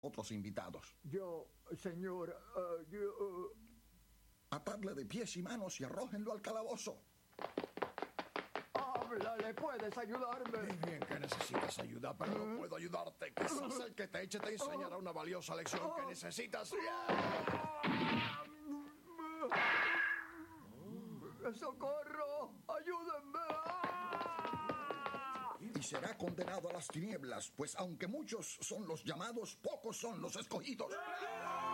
otros invitados. Señor, Atadle de pies y manos y arrójenlo al calabozo. Háblale, ¿puedes ayudarme? Bien que necesitas ayuda, pero no puedo ayudarte. Quizás el que te eche te enseñará una valiosa lección que necesitas. ¡Socorro! ¡Ayúdenme! Y será condenado a las tinieblas, pues aunque muchos son los llamados, pocos son los escogidos.